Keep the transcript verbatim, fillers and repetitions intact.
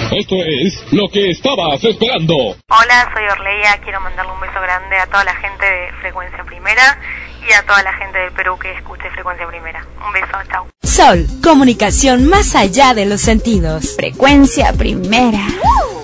Esto es lo que estabas esperando. Hola, soy Orleia. Quiero mandarle un beso grande a toda la gente de Frecuencia Primera y a toda la gente del Perú que escuche Frecuencia Primera. Un beso, chao. Sol, comunicación más allá de los sentidos. Frecuencia Primera.